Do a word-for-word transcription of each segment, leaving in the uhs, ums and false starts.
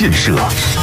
建设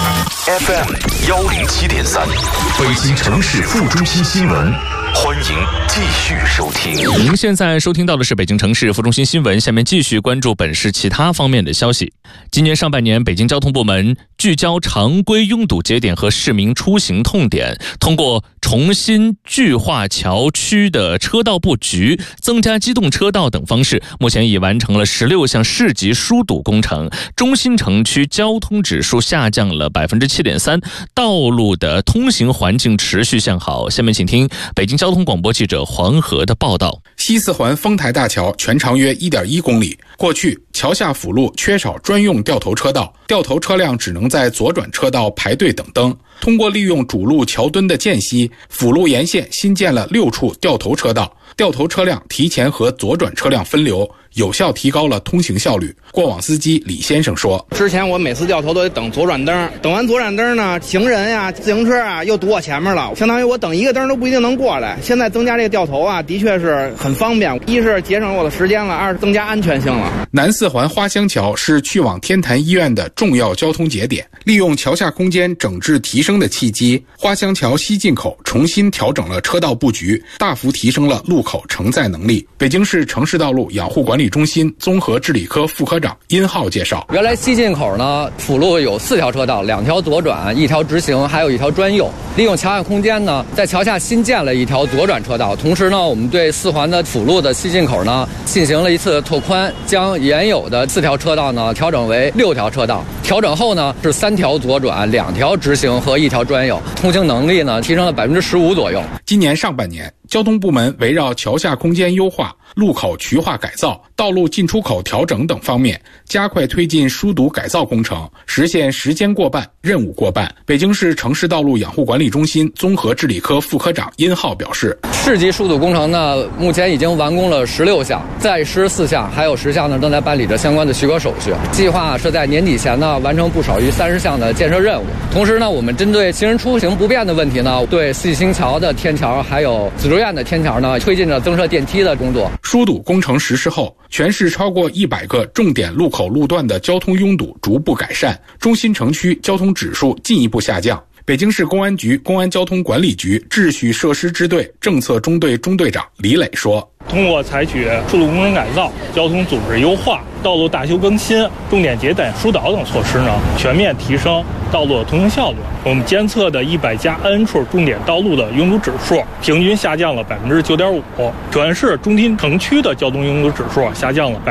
F M 幺零七点三，北京城市副中心新闻，欢迎继续收听。 您现在收听到的是北京城市副中心新闻，下面继续关注本市其他方面的消息。今年上半年，北京交通部门聚焦常规拥堵节点和市民出行痛点，通过重新巨化桥区的车道布局、增加机动车道等方式，目前已完成了十六项市级疏堵工程，中心城区交通指数下降了百分之七点三，道路的通行环境持续向好。下面请听北京交通广播记者黄河的报道。 西四环丰台大桥全长约 一点一公里，过去桥下辅路缺少专用掉头车道，掉头车辆只能在左转车道排队等灯。通过利用主路桥墩的间隙，辅路沿线新建了六处掉头车道，掉头车辆提前和左转车辆分流，有效提高了通行效率。过往司机李先生说， 之前我每次掉头都得等左转灯，等完左转灯呢，行人呀、自行车啊又堵我前面了，相当于我等一个灯都不一定能过来。现在增加这个掉头啊，的确是很方便，一是节省我的时间了，二是增加安全性了。 南四环花乡桥是去往天坛医院的重要交通节点，利用桥下空间整治提升的契机，花乡桥西进口重新调整了车道布局，大幅提升了路口承载能力。北京市城市道路养护管理中心综合治理科副科长殷浩介绍， 原来西进口呢，辅路有四条车道，两条左转，一条直行，还有一条专用。利用桥下空间呢，在桥下新建了一条左转车道，同时呢，我们对四环的辅路的西进口呢进行了一次拓宽，将原有的四条车道呢调整为六条车道。调整后呢是三条左转、两条直行和一条专用，通行能力呢提升了百分之十五左右。 今年上半年，交通部门围绕桥下空间优化、路口渠化改造、道路进出口调整等方面，加快推进疏堵改造工程，实现时间过半、任务过半。北京市城市道路养护管理中心综合治理科副科长殷浩表示， 市级疏堵工程呢，目前已经完工了十六项，在十四项，还有十项呢正在办理着相关的许可手续。计划是在年底前呢完成不少于三十项的建设任务。同时呢，我们针对行人出行不便的问题呢，对四季青桥的天桥还有紫竹院的天桥呢，推进着增设电梯的工作。 疏堵工程实施后，全市超过一百个重点路口路段的交通拥堵逐步改善，中心城区交通指数进一步下降。北京市公安局公安交通管理局秩序设施支队政策中队中队长李磊说， 通过采取疏堵工程改造、交通组织优化、道路大修更新、重点节点疏导等措施呢，全面提升道路的通行效率。我们监测的一百家 N 处重点道路的拥堵指数平均下降了百分之九点五，全市中心城区的交通拥堵指数下降了